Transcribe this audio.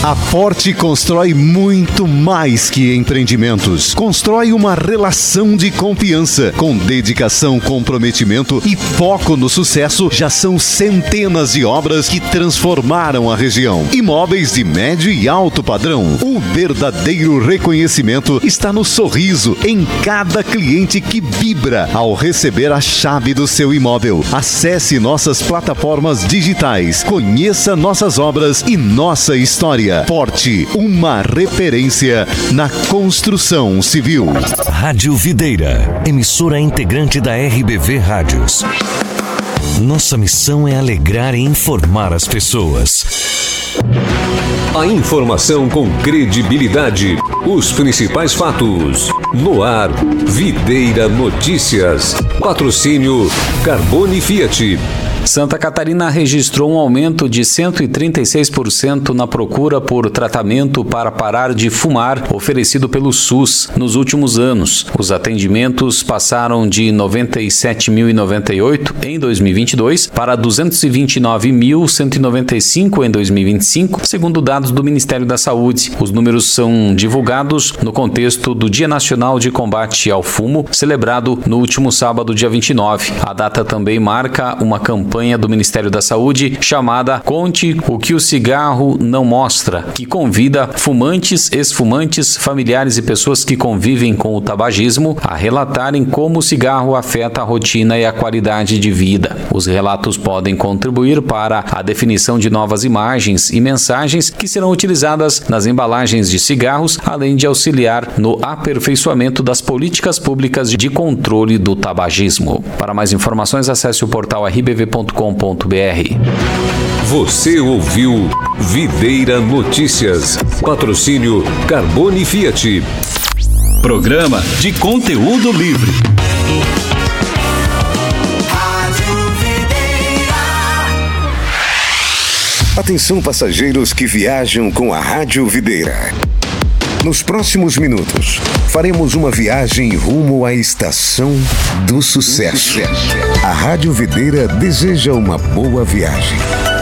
A Forte constrói muito mais que empreendimentos. Constrói uma relação de confiança. Com dedicação, comprometimento e foco no sucesso, já são centenas de obras que transformaram a região. Imóveis de médio e alto padrão. O verdadeiro reconhecimento está no sorriso em cada cliente que vibra ao receber a chave do seu imóvel. Acesse nossas plataformas digitais, conheça nossas obras e nossa história. Forte, uma referência na construção civil. Rádio Videira, emissora integrante da RBV Rádios. Nossa missão é alegrar e informar as pessoas. A informação com credibilidade. Os principais fatos. No ar, Videira Notícias. Patrocínio Carbone Fiat. Santa Catarina registrou um aumento de 136% na procura por tratamento para parar de fumar oferecido pelo SUS nos últimos anos. Os atendimentos passaram de 97.098 em 2022 para 229.195 em 2025, segundo dados do Ministério da Saúde. Os números são divulgados no contexto do Dia Nacional de Combate ao Fumo, celebrado no último sábado, dia 29. A data também marca uma campanha do Ministério da Saúde chamada Conte o que o cigarro não mostra, que convida fumantes, ex-fumantes, familiares e pessoas que convivem com o tabagismo a relatarem como o cigarro afeta a rotina e a qualidade de vida. Os relatos podem contribuir para a definição de novas imagens e mensagens que serão utilizadas nas embalagens de cigarros, além de auxiliar no aperfeiçoamento das políticas públicas de controle do tabagismo. Para mais informações, acesse o portal rbv.com.br. Você ouviu Videira Notícias. Patrocínio Carbone Fiat. Programa de conteúdo livre. Atenção, passageiros que viajam com a Rádio Videira. Nos próximos minutos, faremos uma viagem rumo à Estação do Sucesso. A Rádio Videira deseja uma boa viagem.